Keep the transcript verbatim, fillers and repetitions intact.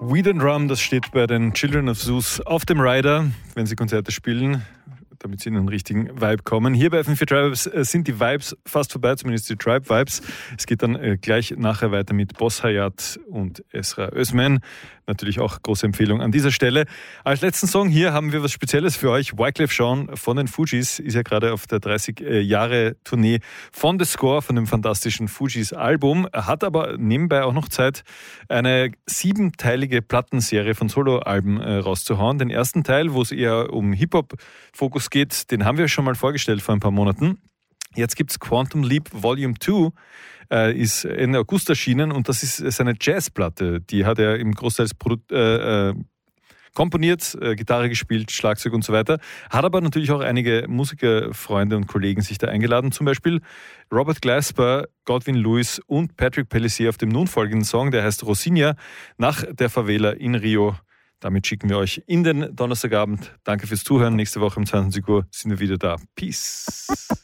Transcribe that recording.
Weed and Rum, das steht bei den Children of Zeus auf dem Rider, wenn sie Konzerte spielen, damit sie in den richtigen Vibe kommen. Hier bei F M vier Tribes sind die Vibes fast vorbei, zumindest die Tribe-Vibes. Es geht dann äh, gleich nachher weiter mit Boss Hayat und Esra Özmen. Natürlich auch große Empfehlung an dieser Stelle. Als letzten Song hier haben wir was Spezielles für euch. Wyclef Jean von den Fugees ist ja gerade auf der dreißig-Jahre-Tournee von The Score, von dem fantastischen Fugees-Album. Er hat aber nebenbei auch noch Zeit, eine siebenteilige Plattenserie von Soloalben äh, rauszuhauen. Den ersten Teil, wo es eher um Hip-Hop-Fokus geht, den haben wir schon mal vorgestellt vor ein paar Monaten. Jetzt gibt's Quantum Leap Volume zwei, äh, ist Ende August erschienen und das ist seine Jazzplatte. Die hat er im Großteil Produ- äh, äh, komponiert, äh, Gitarre gespielt, Schlagzeug und so weiter. Hat aber natürlich auch einige Musikerfreunde und Kollegen sich da eingeladen. Zum Beispiel Robert Glasper, Godwin Lewis und Patrick Pellissier auf dem nun folgenden Song, der heißt Rosinha, nach der Favela in Rio. Damit schicken wir euch in den Donnerstagabend. Danke fürs Zuhören. Nächste Woche um zweiundzwanzig Uhr sind wir wieder da. Peace.